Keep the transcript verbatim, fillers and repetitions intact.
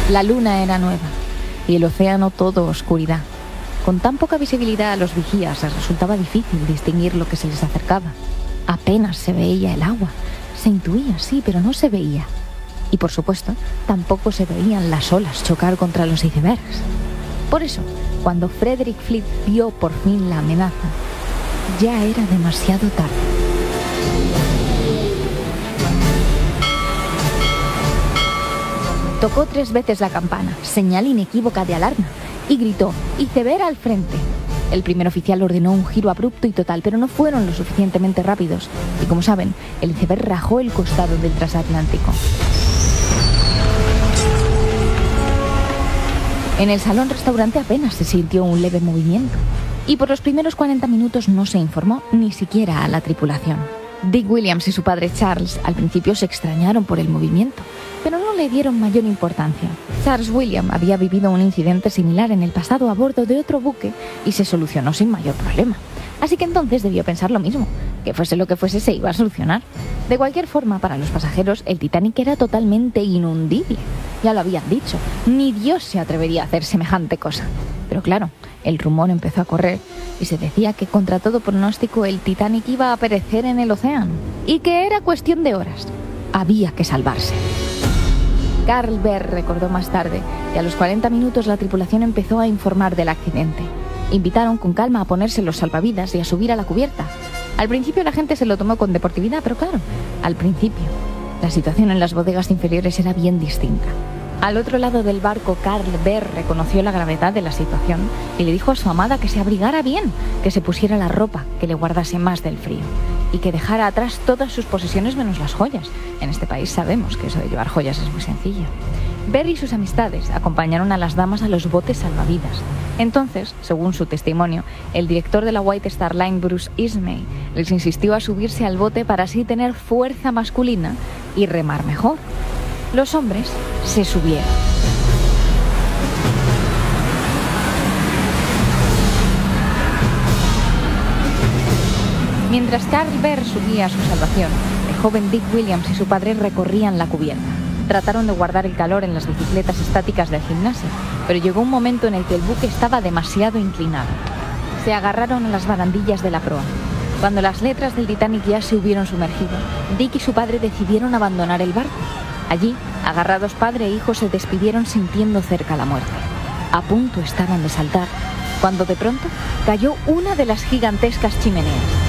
La luna era nueva y el océano todo oscuridad. Con tan poca visibilidad a los vigías les resultaba difícil distinguir lo que se les acercaba. Apenas se veía el agua. Se intuía, sí, pero no se veía. Y por supuesto, tampoco se veían las olas chocar contra los icebergs. Por eso, cuando Frederick Fleet vio por fin la amenaza, ya era demasiado tarde. Tocó tres veces la campana, señal inequívoca de alarma, y gritó: «Iceberg al frente». El primer oficial ordenó un giro abrupto y total, pero no fueron lo suficientemente rápidos. Y como saben, el iceberg rajó el costado del transatlántico. En el salón-restaurante apenas se sintió un leve movimiento. Y por los primeros cuarenta minutos no se informó ni siquiera a la tripulación. Dick Williams y su padre Charles al principio se extrañaron por el movimiento, pero no le dieron mayor importancia. Charles William había vivido un incidente similar en el pasado a bordo de otro buque y se solucionó sin mayor problema. Así que entonces debió pensar lo mismo, que fuese lo que fuese se iba a solucionar. De cualquier forma, para los pasajeros, el Titanic era totalmente inundible. Ya lo habían dicho, ni Dios se atrevería a hacer semejante cosa. Pero claro, el rumor empezó a correr y se decía que contra todo pronóstico el Titanic iba a perecer en el océano y que era cuestión de horas. Había que salvarse. Carl Behr recordó más tarde que a los cuarenta minutos la tripulación empezó a informar del accidente. Invitaron con calma a ponerse los salvavidas y a subir a la cubierta. Al principio la gente se lo tomó con deportividad, pero claro, al principio la situación en las bodegas inferiores era bien distinta. Al otro lado del barco, Carl Behr reconoció la gravedad de la situación y le dijo a su amada que se abrigara bien, que se pusiera la ropa, que le guardase más del frío y que dejara atrás todas sus posesiones menos las joyas. En este país sabemos que eso de llevar joyas es muy sencillo. Behr y sus amistades acompañaron a las damas a los botes salvavidas. Entonces, según su testimonio, el director de la White Star Line, Bruce Ismay, les insistió a subirse al bote para así tener fuerza masculina y remar mejor. Los hombres se subieron. Mientras Carl Behr subía a su salvación, el joven Dick Williams y su padre recorrían la cubierta. Trataron de guardar el calor en las bicicletas estáticas del gimnasio, pero llegó un momento en el que el buque estaba demasiado inclinado. Se agarraron a las barandillas de la proa. Cuando las letras del Titanic ya se hubieron sumergido, Dick y su padre decidieron abandonar el barco. Allí, agarrados padre e hijo, se despidieron sintiendo cerca la muerte. A punto estaban de saltar, cuando de pronto cayó una de las gigantescas chimeneas.